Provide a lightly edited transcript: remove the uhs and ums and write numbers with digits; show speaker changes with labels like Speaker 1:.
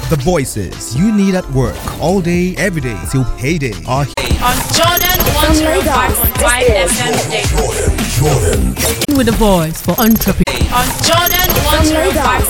Speaker 1: The voices you need at work all day, every day till payday are here.
Speaker 2: On Jordan 105.5 FM
Speaker 3: Jordan.
Speaker 4: With a voice for entrepreneurs.
Speaker 2: On Jordan 105.